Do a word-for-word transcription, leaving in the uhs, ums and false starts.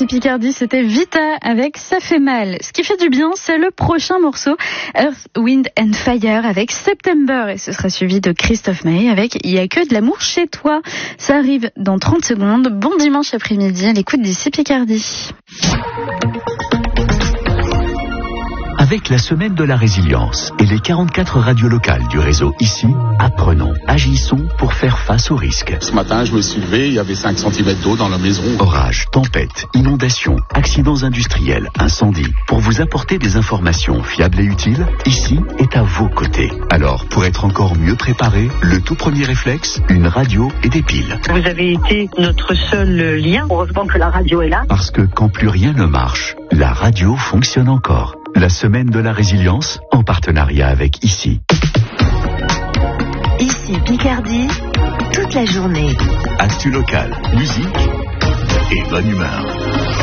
Ici Picardie, c'était Vita avec Ça fait mal. Ce qui fait du bien, c'est le prochain morceau, Earth, Wind and Fire avec September. Et ce sera suivi de Christophe Maé avec Il y a que de l'amour chez toi. Ça arrive dans trente secondes. Bon dimanche après-midi à l'écoute d'Ici Picardie. Avec la semaine de la résilience et les quarante-quatre radios locales du réseau Ici, apprenons, agissons pour faire face aux risques. Ce matin, je me suis levé, il y avait cinq centimètres d'eau dans la maison. Orages, tempêtes, inondations, accidents industriels, incendies. Pour vous apporter des informations fiables et utiles, Ici est à vos côtés. Alors, pour être encore mieux préparé, le tout premier réflexe, une radio et des piles. Vous avez été notre seul lien. Heureusement que la radio est là. Parce que quand plus rien ne marche, la radio fonctionne encore. La semaine de la résilience, en partenariat avec Ici. Ici Picardie, toute la journée. Actu local, musique et bonne humeur.